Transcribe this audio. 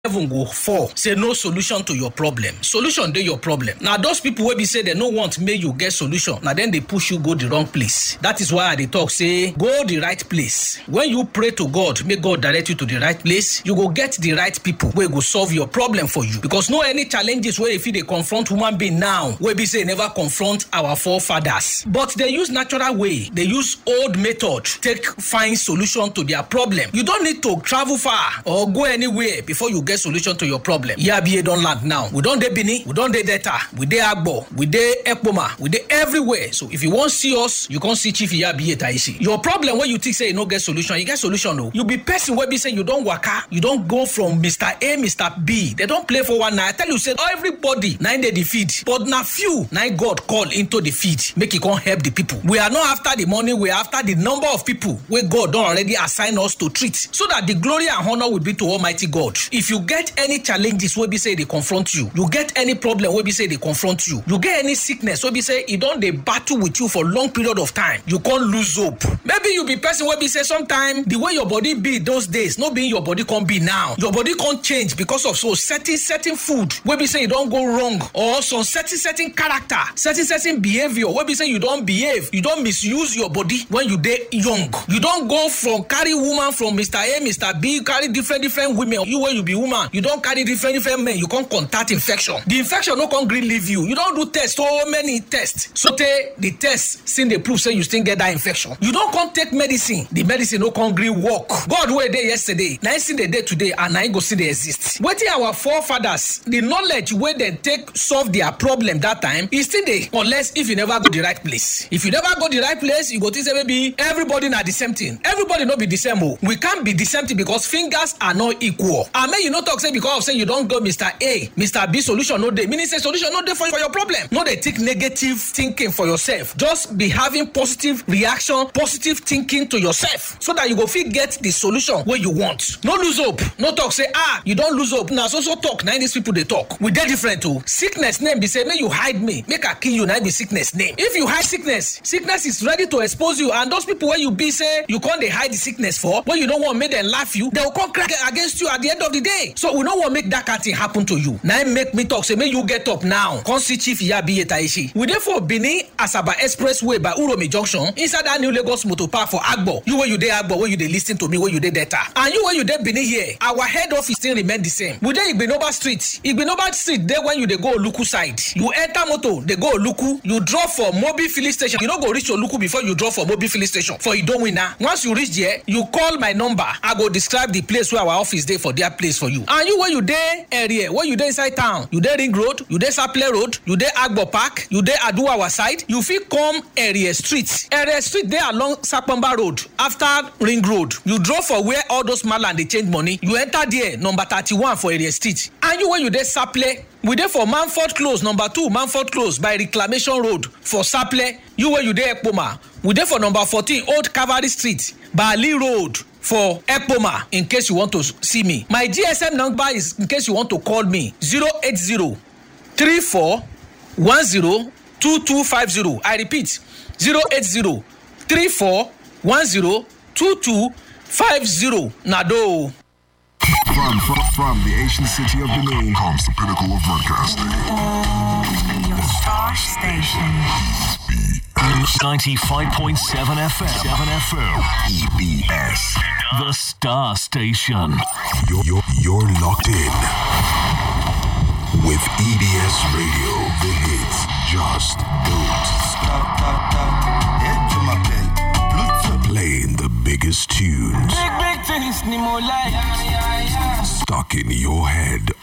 heaven go fall say no solution to your problem. Solution dey your problem. Now those people wey be say they no want make you get solution, now then they push you go the wrong place. That is why I dey talk say go the right place. When you pray to God, make God direct you to the right place, you go get the right people wey go solve your problem for you. Because no any challenges wey if they confront human being now wey be say never confront our forefathers, but they use natural way, they use old method take find solution to their problem. You don't need to travel far or go anywhere before you get solution to your problem. Yabiye don land now. We don dey Benin, we don dey Delta, we dey Agbo, we dey Ekpoma, we dey everywhere. So if you want see us, you can see Chief Yabiye Taishi. Your problem when you think say you no get solution, you get solution though. You be person wey be say you don waka, you don go from Mr. A, Mr. B. They don't play for one night. I tell you say everybody na in dey defeat, but na few na God call into the feed. Make it come help the people. We are not after the money, we are after the number of people where God don already assign us to treat, so that the glory and honor will be to Almighty God. If you get any challenges wey be say they confront you, you get any problem wey be say they confront you, you get any sickness wey be say e don dey battle with you for long period of time, you can't lose hope. Maybe you be person wey be say sometime the way your body be those days, no be your body can be now. Your body can't change because of so certain food wey be say you don't go wrong, or some certain character, certain behavior wey be say you don't behave, you don't misuse your body when you dey young. You don't go from carry woman from Mr. A, Mr. B, carry different women. You when you be woman, you don't carry different men, you can't contact infection. The infection no can green leave you. You don't do tests, so many tests. So the tests seem they prove say you still get that infection. You don't come take medicine. The medicine no can green work. God were there yesterday, now see the day today, and now go see they exist. What our forefathers, the knowledge where they take solve their problem that time is still there, unless if you never go the right place. If you never go the right place, you go think say maybe everybody not the same thing. Everybody not be the same. We can't be the same thing because fingers are not equal. And may you not talk say because of say you don't go Mr. A, Mr. B solution no day. Meaning say solution no day for your problem. No they think negative thinking for yourself. Just be having positive reaction, positive thinking to yourself, so that you go fit get the solution where you want. No lose hope. No talk say you don't lose hope. Now so talk. Now these people they talk. We dey different too. Sickness name be say may you hide me, make I kill you. Now be sickness name. If you hide sickness is ready to expose you. And those people where you be say you can't they hide the sickness for, when you don't want make them laugh you, they will come crack against you at the end of the day. So we don't want make that kind of thing happen to you. Now make me talk say may you get up now. Come see Chief Yabiye Taishi. We therefore Benin Asaba Expressway by Uromi Junction inside that new Lagos Motor Park for Agbo. You where you dey Agbo, where you dey listen to me, where you dey Delta, and you where you dey Benin here. Our head office still remain the same. We dey Igbinoba Street. Igbinoba Street there when you dey go Oluku side. You enter motor, they go Oluku. You drop for Mobi filling station. You don't go reach Oluku before you drop for Mobi filling station. For you don't win now. Once you reach there, you call my number. I go describe the place where our office dey for their place for you. And you where you dey area, where you dey inside town, you dey Ring Road, you dey Saple Road, you dey Agbo Park, you dey Aduawa side. You fit come area street. Area street there along Sapamba Road after Ring Road. You drop for where all those maland they change money. You enter there number 31 for area street. And you where you dey Saple, we dey for Manford Close number 2 Manford Close by Reclamation Road for Saple. You where you dey Ekpoma, we dey for number 14 Old Cavalry Street Bali Road for Ekpoma. In case you want to see me, my GSM number is in case you want to call me 080 34 10 2250. I repeat 080 34 10 2250. Nado. From the ancient city of Benin comes the pinnacle of broadcasting. Your star station. 95.7 FM. 7 FM. EBS. The Star Station. You're locked in with EBS Radio. The hits just don't playing the biggest tunes. Big things, Stuck in your head